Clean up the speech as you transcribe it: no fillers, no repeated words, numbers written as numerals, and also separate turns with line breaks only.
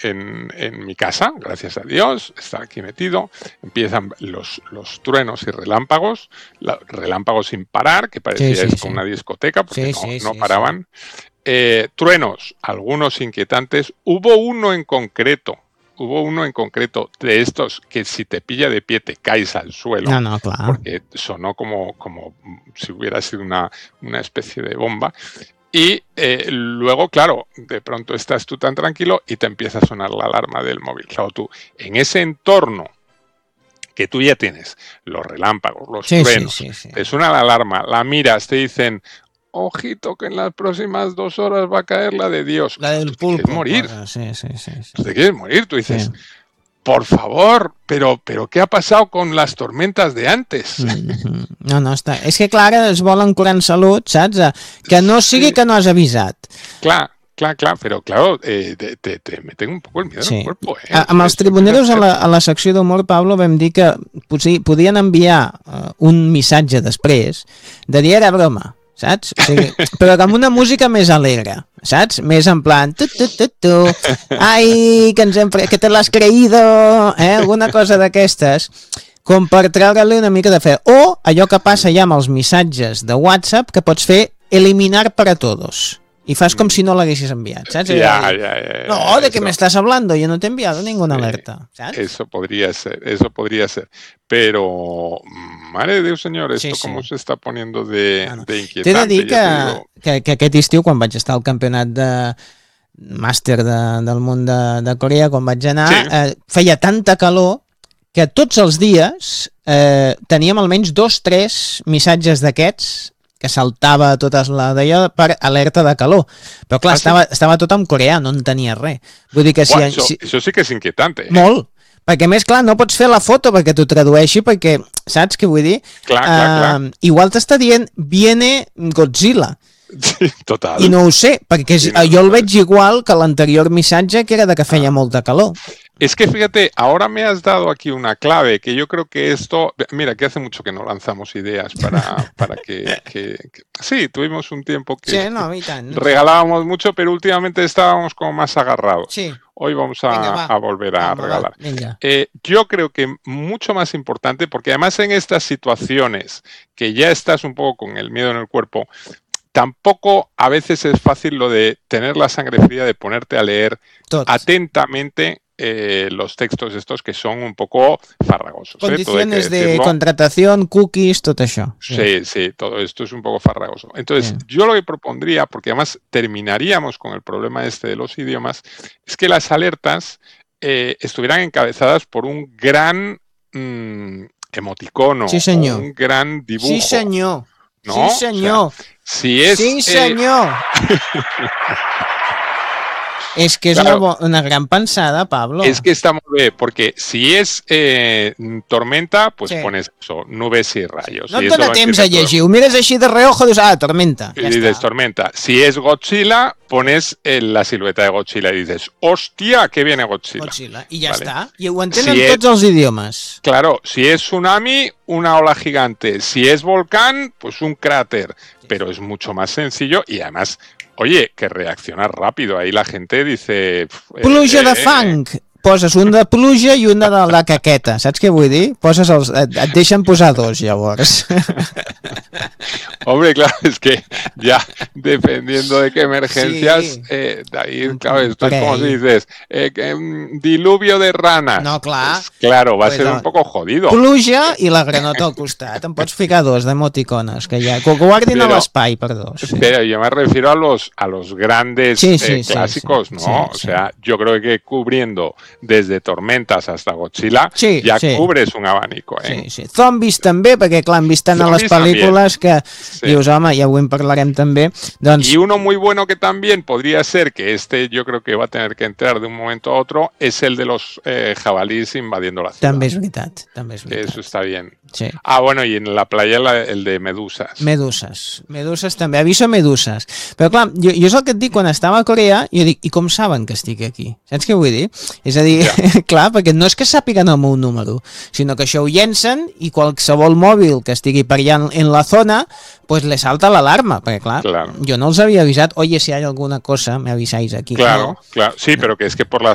en mi casa, gracias a Dios, está aquí metido, empiezan los truenos y relámpagos, relámpagos sin parar, que parecía esto una discoteca, porque no paraban. Truenos, algunos inquietantes. Hubo uno en concreto de estos que si te pilla de pie te caes al suelo,
claro.
porque sonó como si hubiera sido una especie de bomba. Y luego, claro, de pronto estás tú tan tranquilo y te empieza a sonar la alarma del móvil. Claro, tú en ese entorno que tú ya tienes, los relámpagos, los truenos, te suena la alarma, la miras, te dicen, ojito que en las próximas 2 horas va a caer la de Dios.
La del pulpo.
Te quieres morir.
Sí.
Te quieres morir, tú dices... Por favor, pero què ha passat con les tormentas de antes?
No, està... És que, clar, es volen curar en salut, saps? Que no sigui que no has avisat.
Clar, però, claro, te meten un poco el miedo en el cuerpo.
Amb els tribuneros a la secció d'humor, Pablo, vam dir que podien enviar un missatge després de dir era broma, saps? O sigui, però amb una música més alegre, saps? Més en plan ai, que te l'has creído, alguna cosa d'aquestes, com per treure-li una mica de fe. O allò que passa ja amb els missatges de WhatsApp, que pots fer eliminar para todos. Y fas com si no l'haguessis enviat, ¿sabes?
Ya.
No, ¿de qué me estás hablando? Yo no te he enviado ninguna alerta, ¿sabes?
Eso podría ser. Pero, madre de Dios, señor, esto cómo se está poniendo de inquietante.
T'he de dir que aquest estiu, quan vaig estar al campionat de màster del món de Corea, quan vaig anar, feia tanta calor que tots els dies teníem almenys 2-3 missatges d'aquests que saltava totes d'allò per alerta de calor. Però clar, estava tot en coreà, no entenia res. Vull dir que
això sí que és inquietante.
Molt. Perquè més, clar, no pots fer la foto perquè t'ho tradueixi, perquè saps què vull dir?
Clar.
Igual t'està dient viene Godzilla.
Sí, total.
I no ho sé, perquè jo el veig igual que l'anterior missatge, que era de que feia molta calor.
Es que fíjate, ahora me has dado aquí una clave que yo creo que esto... Mira, que hace mucho que no lanzamos ideas para que... Sí, tuvimos un tiempo que regalábamos mucho, pero últimamente estábamos como más agarrados.
Sí.
Hoy vamos a volver a regalar. Yo creo que mucho más importante, porque además en estas situaciones que ya estás un poco con el miedo en el cuerpo, tampoco a veces es fácil lo de tener la sangre fría, de ponerte a leer atentamente los textos estos que son un poco farragosos.
Condiciones de contratación, cookies, todo eso.
Sí, todo esto es un poco farragoso. Entonces, yo lo que propondría, porque además terminaríamos con el problema este de los idiomas, es que las alertas estuvieran encabezadas por un gran emoticono, un gran dibujo.
Sí, señor.
¿No?
Sí, señor.
O sea, si es,
sí, señor. Es que es una gran pensada, Pablo.
Es que está muy bien, porque si es tormenta, pues pones eso, nubes y rayos.
No et dona temps a llegir, ho mires així de reojo, dius, tormenta.
Y dices tormenta. Si es Godzilla, pones la silueta de Godzilla y dices, hostia, que viene Godzilla.
Y ya está. Y ho entenen tots els idiomes.
Claro, si es tsunami, una ola gigante. Si es volcán, pues un cráter. Pero es mucho más sencillo y además... Oye, que reacciona rápido. Ahí la gente dice...
Pluja de fang. Poses un de pluja i un de la caqueta. Saps què vull dir? Et deixen posar dos, llavors.
Hombre, claro, es que ya dependiendo de qué emergencias, de ahí, claro, esto es como si dices, diluvio de ranas.
No, clar.
Pues, claro, va a ser un poco jodido.
Pluja i la granota al costat. Em pots ficar dos d'emoticones, que guardin a l'espai per dos. Sí.
Pero yo me refiero a los grandes clásicos, ¿no?
Sí.
O sea, yo creo que cubriendo desde tormentas hasta Godzilla, cubres un abanico.
Sí. Zombies també, perquè clar, hem vist tant a les pel·lícules que dius, home, ja avui en parlarem també. Doncs...
Y uno muy bueno que también podría ser, que yo creo que va a tener que entrar de un momento a otro, es el de los jabalíes invadiendo la ciudad.
També és veritat.
Eso está bien.
Sí.
Bueno, y en la playa el de medusas.
Meduses també, aviso meduses. Però clar, jo és el que et dic, quan estava a Corea, jo dic, i com saben que estic aquí? Saps què vull dir? És a dir, clar, perquè no és que sàpiguen el meu número, sinó que això ho llencen i qualsevol mòbil que estigui per allà en la zona, pues le salta l'alarma, perquè clar, jo no els havia avisat, oye, si hay alguna cosa, me avisáis aquí.
Claro, sí, pero que es que por las